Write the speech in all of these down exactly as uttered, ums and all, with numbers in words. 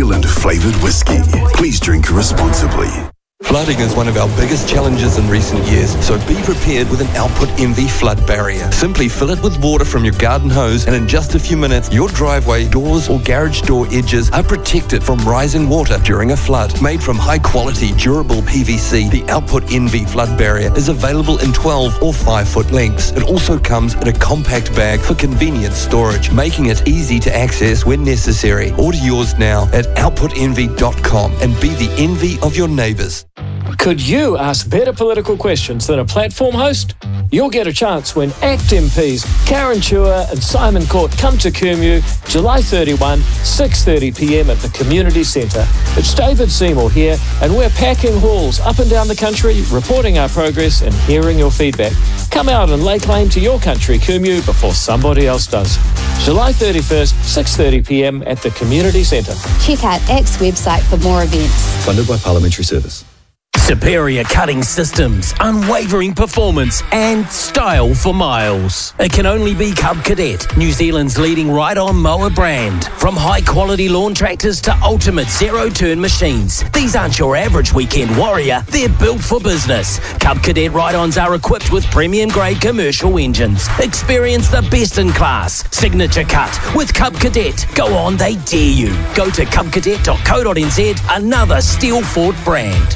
Zealand flavoured whiskey. Please drink responsibly. Flooding is one of our biggest challenges in recent years, so be prepared with an Output Envy flood barrier. Simply fill it with water from your garden hose, and in just a few minutes, your driveway, doors or garage door edges are protected from rising water during a flood. Made from high-quality, durable P V C, the Output Envy flood barrier is available in twelve or five foot lengths. It also comes in a compact bag for convenient storage, making it easy to access when necessary. Order yours now at output envy dot com and be the envy of your neighbours. Could you ask better political questions than a platform host? You'll get a chance when ACT M Ps Karen Chua and Simon Court come to Kumeu July thirty-first, six thirty p m at the Community Centre. It's David Seymour here, and we're packing halls up and down the country, reporting our progress and hearing your feedback. Come out and lay claim to your country, Kumeu, before somebody else does. July thirty-first, six thirty p m at the Community Centre. Check out ACT's website for more events. Funded by Parliamentary Service. Superior cutting systems, unwavering performance and style for miles. It can only be Cub Cadet, New Zealand's leading ride-on mower brand. From high-quality lawn tractors to ultimate zero-turn machines, these aren't your average weekend warrior. They're built for business. Cub Cadet ride-ons are equipped with premium-grade commercial engines. Experience the best-in-class signature cut with Cub Cadet. Go on, they dare you. Go to cub cadet dot co dot n z, another steel-fought brand.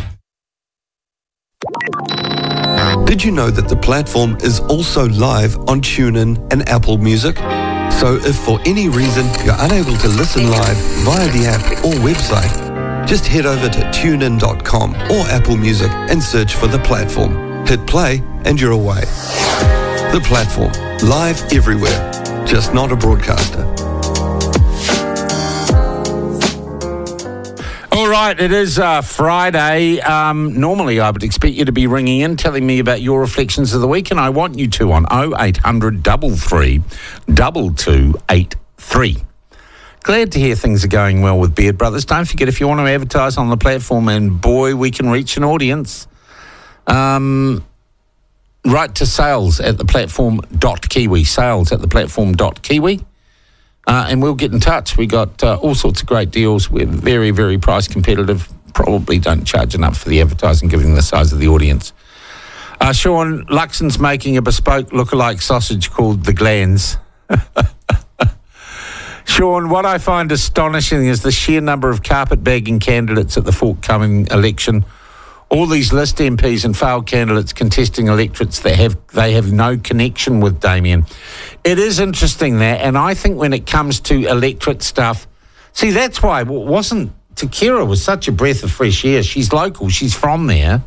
Did you know that the platform is also live on TuneIn and Apple Music? So if for any reason you're unable to listen live via the app or website, just head over to tune in dot com or Apple Music and search for the platform. Hit play and you're away. The platform, live everywhere, just not a broadcaster. All right, it is uh, Friday. Um, normally, I would expect you to be ringing in, telling me about your reflections of the week, and I want you to on oh eight hundred, three three, two two eight three. Glad to hear things are going well with Beard Brothers. Don't forget, if you want to advertise on the platform, and boy, we can reach an audience, um, write to sales at the platform dot kiwi, sales at the platform dot kiwi. Uh, and we'll get in touch. We got uh, all sorts of great deals. We're very, very price competitive. Probably don't charge enough for the advertising, given the size of the audience. Uh, Sean, Luxon's making a bespoke lookalike sausage called the Glands. Sean, what I find astonishing is the sheer number of carpetbagging candidates at the forthcoming election. All these list M Ps and failed candidates contesting electorates that have they have no connection with Damien. It is interesting that, and I think when it comes to electorate stuff, see, that's why it wasn't Takira was such a breath of fresh air. She's local, she's from there.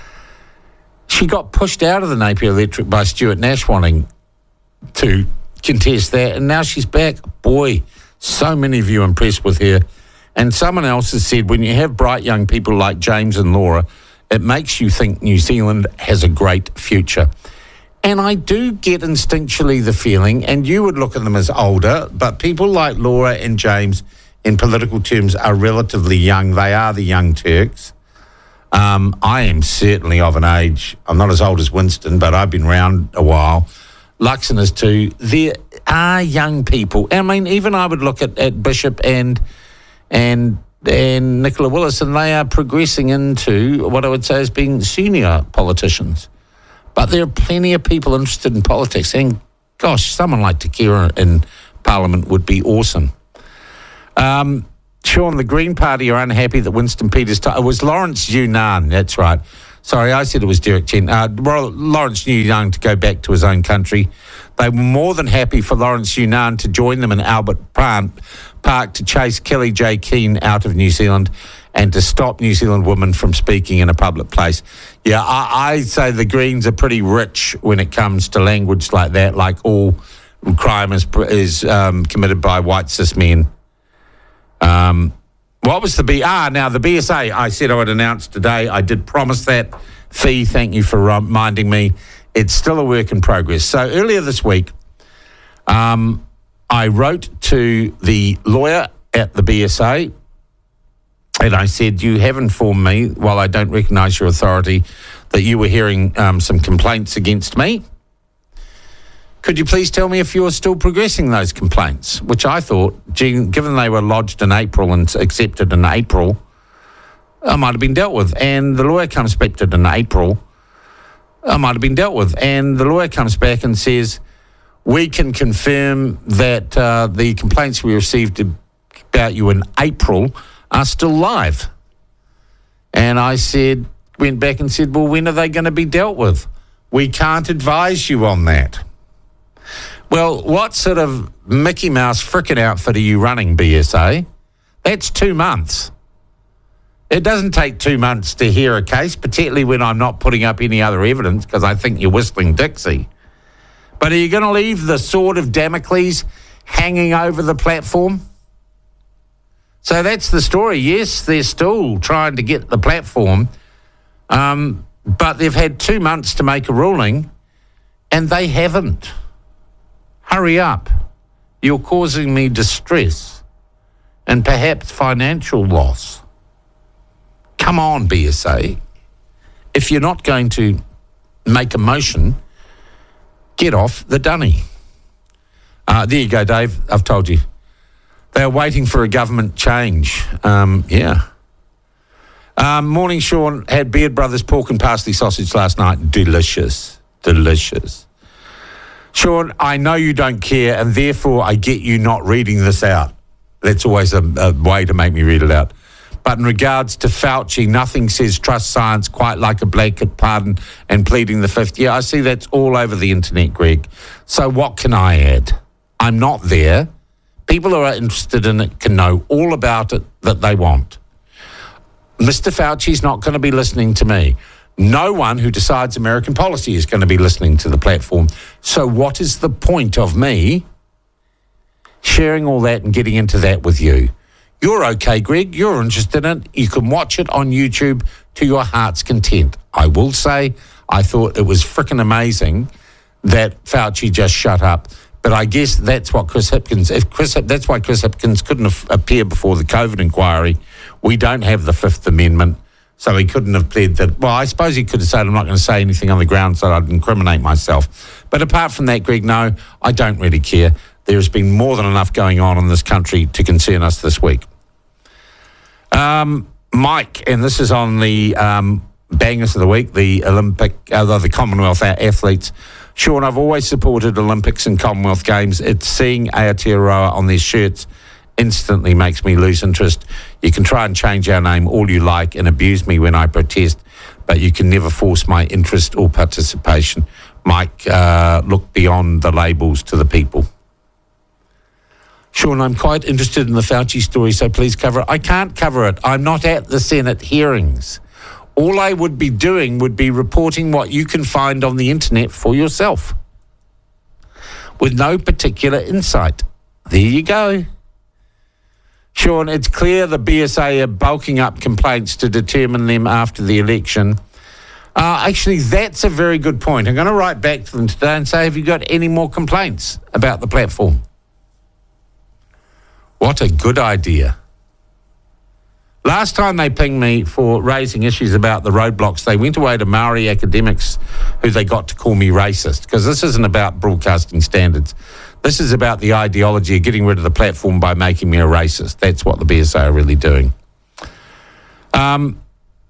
She got pushed out of the Napier electorate by Stuart Nash wanting to contest that, and now she's back. Boy, so many of you impressed with her. And someone else has said, when you have bright young people like James and Laura, it makes you think New Zealand has a great future. And I do get instinctually the feeling, and you would look at them as older, but people like Laura and James, in political terms, are relatively young. They are the young Turks. Um, I am certainly of an age, I'm not as old as Winston, but I've been around a while. Luxon is too. There are young people. I mean, even I would look at, at Bishop and and and Nicola Willis, and they are progressing into what I would say as being senior politicians. But there are plenty of people interested in politics, and gosh, someone like Takira in Parliament would be awesome. Um, Sean, the Green Party are unhappy that Winston Peters... T- it was Lawrence Yunnan, that's right. Sorry, I said it was Derek Chen. Uh, Lawrence Yunnan to go back to his own country. They were more than happy for Lawrence Yunnan to join them in Albert Park to chase Kelly J. Keane out of New Zealand and to stop New Zealand women from speaking in a public place. Yeah, I, I say the Greens are pretty rich when it comes to language like that, like all crime is, is um, committed by white cis men. Um, what was the B? Ah, now the B S A, I said I would announce today. I did promise that. Fee, thank you for reminding me. It's still a work in progress. So earlier this week, um, I wrote to the lawyer at the B S A and I said, you have informed me, while I don't recognise your authority, that you were hearing um, some complaints against me. Could you please tell me if you're still progressing those complaints? Which I thought, gee, given they were lodged in April and accepted in April, I might have been dealt with. And the lawyer comes back to in April, I might have been dealt with. And the lawyer comes back and says, we can confirm that uh, the complaints we received about you in April are still live. And I said, went back and said, well, when are they going to be dealt with? We can't advise you on that. Well, what sort of Mickey Mouse frickin' outfit are you running, B S A? That's two months. It doesn't take two months to hear a case, particularly when I'm not putting up any other evidence because I think you're whistling Dixie. But are you going to leave the sword of Damocles hanging over the platform? So that's the story. Yes, they're still trying to get the platform, um, but they've had two months to make a ruling, and they haven't. Hurry up. You're causing me distress and perhaps financial loss. Come on, B S A. If you're not going to make a motion, get off the dunny. Uh, there you go, Dave. I've told you. They're waiting for a government change. Um, yeah. Um, morning, Sean. Had Beard Brothers pork and parsley sausage last night. Delicious. Delicious. Sean, I know you don't care, and therefore I get you not reading this out. That's always a, a way to make me read it out. But in regards to Fauci, nothing says trust science quite like a blanket pardon and pleading the fifth. Yeah, I see that's all over the internet, Greg. So what can I add? I'm not there. People who are interested in it can know all about it that they want. Mister Fauci's not going to be listening to me. No one who decides American policy is going to be listening to the platform. So what is the point of me sharing all that and getting into that with you? You're okay, Greg. You're interested in it. You can watch it on YouTube to your heart's content. I will say I thought it was frickin' amazing that Fauci just shut up. But I guess that's what Chris Hipkins, if Chris, that's why Chris Hipkins couldn't have appear before the COVID inquiry. We don't have the Fifth Amendment. So he couldn't have pled that. Well, I suppose he could have said, I'm not going to say anything on the grounds that I'd incriminate myself. But apart from that, Greg, no, I don't really care. There has been more than enough going on in this country to concern us this week. Um, Mike, and this is on the um, bangers of the week, the Olympic, uh, the Commonwealth athletes. Sean, I've always supported Olympics and Commonwealth Games. It's seeing Aotearoa on their shirts instantly makes me lose interest. You can try and change our name all you like and abuse me when I protest, but you can never force my interest or participation. Mike, uh, look beyond the labels to the people. Sean, I'm quite interested in the Fauci story, so please cover it. I can't cover it. I'm not at the Senate hearings. All I would be doing would be reporting what you can find on the internet for yourself, with no particular insight. There you go. Sean, it's clear the B S A are bulking up complaints to determine them after the election. Uh, actually, that's a very good point. I'm going to write back to them today and say, have you got any more complaints about the platform? What a good idea. Last time they pinged me for raising issues about the roadblocks, they went away to Maori academics who they got to call me racist, because this isn't about broadcasting standards. This is about the ideology of getting rid of the platform by making me a racist. That's what the B S A are really doing. Um,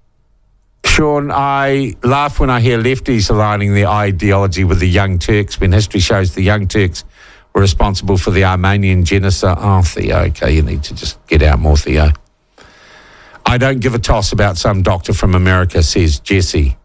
Sean, I laugh when I hear lefties aligning their ideology with the Young Turks when history shows the Young Turks were responsible for the Armenian genocide. Oh, Theo, okay, you need to just get out more, Theo. I don't give a toss about some doctor from America, says Jesse.